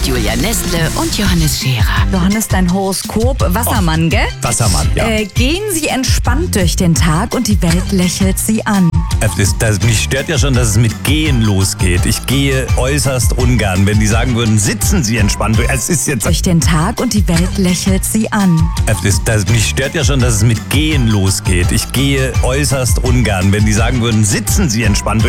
Julia Nestle und Johannes Scherer. Johannes, dein Horoskop, Wassermann, gell? Wassermann, ja. Gehen Sie entspannt durch den Tag und die Welt lächelt Sie an. Mich stört ja schon, dass es mit Gehen losgeht. Ich gehe äußerst ungern. Wenn die sagen würden, sitzen Sie entspannt. Es ist jetzt... Durch den Tag und die Welt lächelt Sie an. Mich stört ja schon, dass es mit Gehen losgeht. Ich gehe äußerst ungern. Wenn die sagen würden, sitzen Sie entspannt.